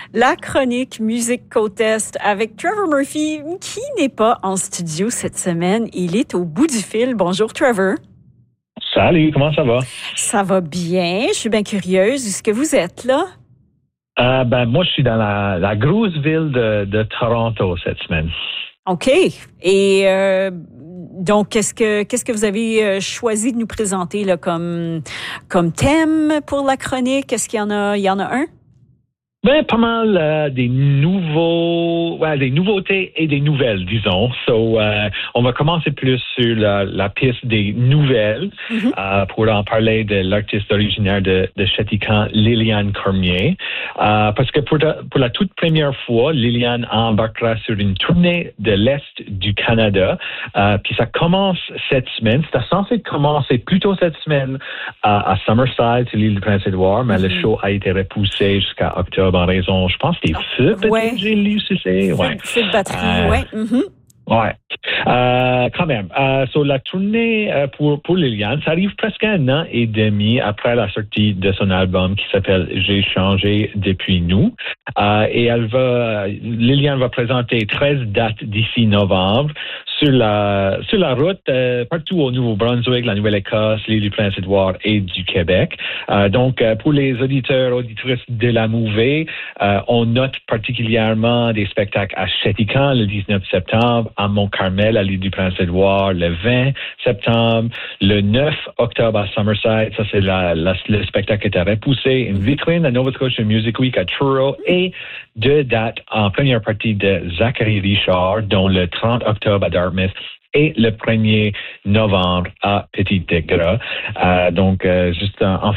La chronique Musique Côte Est avec Trevor Murphy, qui n'est pas en studio cette semaine. Il est au bout du fil. Bonjour, Trevor. Salut, comment ça va? Ça va bien. Je suis bien curieuse. Est-ce que vous êtes là? Moi, je suis dans la grosse ville de Toronto cette semaine. OK. Et donc, qu'est-ce que vous avez choisi de nous présenter là, comme thème pour la chronique? Est-ce qu'il y en a un? Pas mal des nouveautés et des nouvelles, disons. On va commencer plus sur la piste des nouvelles pour en parler de l'artiste originaire de Chéticamp, Liliane Cormier. Parce que pour la toute première fois, Liliane embarquera sur une tournée de l'Est du Canada. Puis ça commence cette semaine. C'était censé commencer plus tôt cette semaine à Summerside, sur l'île du Prince-Édouard, mais le show a été repoussé jusqu'à octobre en raison, je pense, des feux, peut-être, j'ai lu, c'est. Feux de batterie, ouais. Ouais. Quand même. La tournée pour Liliane, ça arrive presque 1 an et demi après la sortie de son album qui s'appelle J'ai changé depuis nous. Et Liliane va présenter 13 dates d'ici novembre sur la route partout au Nouveau-Brunswick, la Nouvelle-Écosse, l'île du Prince-Édouard et du Québec. Donc, pour les auditeurs, auditrices de la Mouvée, on note particulièrement des spectacles à Chéticamp le 19 septembre, à Mont-Carmel, à l'île du Prince-Édouard, le 20 septembre, le 9 octobre à Summerside, ça c'est le spectacle qui était repoussé, une vitrine à Nova Scotia Music Week à Truro et 2 dates en première partie de Zachary Richard, dont le 30 octobre à Dartmouth et le 1er novembre à Petite-Gras. Juste en